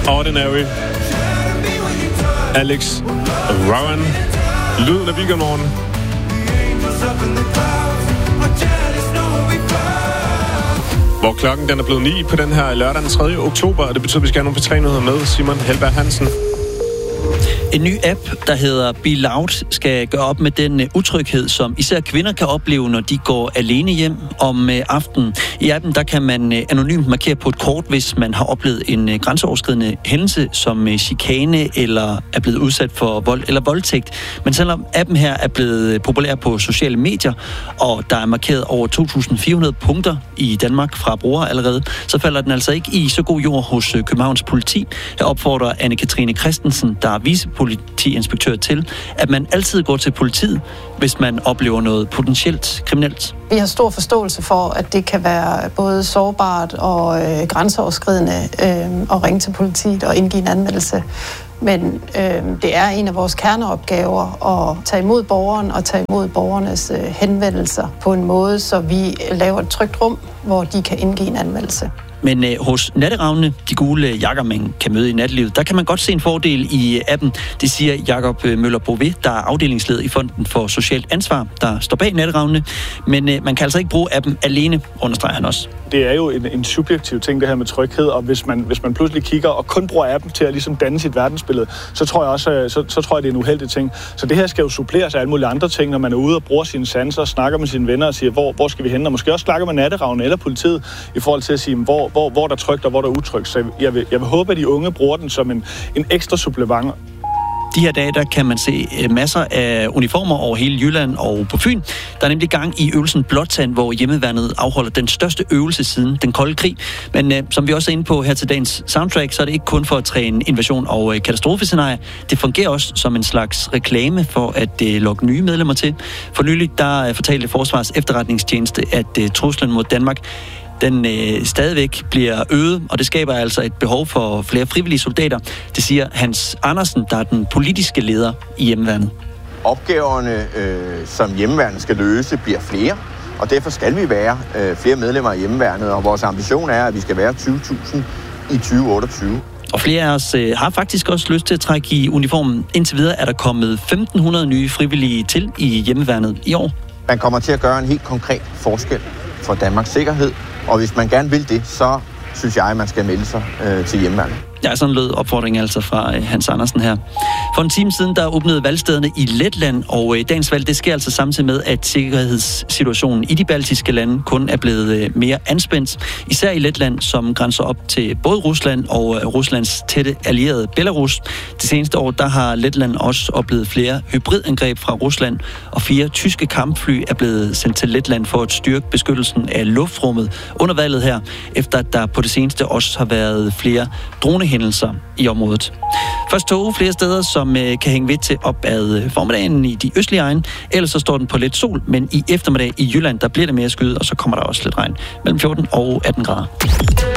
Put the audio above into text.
Ordinary. Alex Rowan. Lyden af Weekendmorgen. Hvor klokken den er blevet 9 på den her lørdag den 3. oktober, og det betyder, at vi skal have nogle P3-nyheder med Simon Helberg Hansen. En ny app, der hedder Be Loud, skal gøre op med den utryghed, som især kvinder kan opleve, når de går alene hjem om aftenen. I appen der kan man anonymt markere på et kort, hvis man har oplevet en grænseoverskridende hændelse som chikane eller er blevet udsat for vold eller voldtægt. Men selvom appen her er blevet populær på sociale medier, og der er markeret over 2.400 punkter i Danmark fra brugere allerede, så falder den altså ikke i så god jord hos Københavns politi. Her opfordrer Anne-Katrine Christensen, der er vicepolitiinspektør, til, at man altid går til politiet, hvis man oplever noget potentielt kriminelt. Vi har stor forståelse for, at det kan være både sårbart og grænseoverskridende at ringe til politiet og indgive en anmeldelse. Men det er en af vores kerneopgaver at tage imod borgeren og tage imod borgernes henvendelser på en måde, så vi laver et trygt rum, hvor de kan indgive en anmeldelse. Men hos Natteravnene, de gule jakker, man kan møde i nattelivet, der kan man godt se en fordel i appen. Det siger Jakob Møller-Bové, der er afdelingsleder i Fonden for Socialt Ansvar, der står bag Natteravnene. Men man kan altså ikke bruge appen alene, understreger han også. Det er jo en subjektiv ting, det her med tryghed, og hvis man pludselig kigger og kun bruger appen til at ligesom danne sit verdensbillede, så tror jeg også, så tror jeg, det er en uheldig ting. Så det her skal jo suppleres af alle mulige andre ting, når man er ude og bruger sine sanser, snakker med sine venner og siger, hvor skal vi hen? Og måske også snakker med Natteravnene eller politiet i forhold til at sige, hvor der er trygt og hvor der er utrygt. Så jeg vil håbe, at de unge bruger den som en ekstra supplement. De her dage, der kan man se masser af uniformer over hele Jylland og på Fyn. Der er nemlig gang i øvelsen Blåtand, hvor hjemmeværnet afholder den største øvelse siden den kolde krig. Men som vi også er inde på her til dagens soundtrack, så er det ikke kun for at træne invasion og katastrofescenarier. Det fungerer også som en slags reklame for at lokke nye medlemmer til. For nylig, der fortalte Forsvars Efterretningstjeneste, at truslen mod Danmark den stadigvæk bliver øget, og det skaber altså et behov for flere frivillige soldater. Det siger Hans Andersen, der er den politiske leder i hjemmeværnet. Opgaverne, som hjemmeværnet skal løse, bliver flere, og derfor skal vi være flere medlemmer i hjemmeværnet, og vores ambition er, at vi skal være 20.000 i 2028. Og flere af os har faktisk også lyst til at trække i uniformen. Indtil videre er der kommet 1.500 nye frivillige til i hjemmeværnet i år. Man kommer til at gøre en helt konkret forskel for Danmarks sikkerhed, og hvis man gerne vil det, så synes jeg, at man skal melde sig til hjemmeværnet. Ja, sådan lød opfordringen altså fra Hans Andersen her. For en time siden, der åbnede valgstederne i Letland, og dagens valg, det sker altså samtidig med, at sikkerhedssituationen i de baltiske lande kun er blevet mere anspændt. Især i Letland, som grænser op til både Rusland og Ruslands tætte allierede Belarus. Det seneste år, der har Letland også oplevet flere hybridangreb fra Rusland, og 4 tyske kampfly er blevet sendt til Letland for at styrke beskyttelsen af luftrummet under valget her, efter at der på det seneste også har været flere dronehændelser i området. Først tog flere steder, som kan hænge ved til op ad formiddagen i de østlige egne. Ellers så står den på lidt sol, men i eftermiddag i Jylland, der bliver det mere skyet, og så kommer der også lidt regn mellem 14 og 18 grader.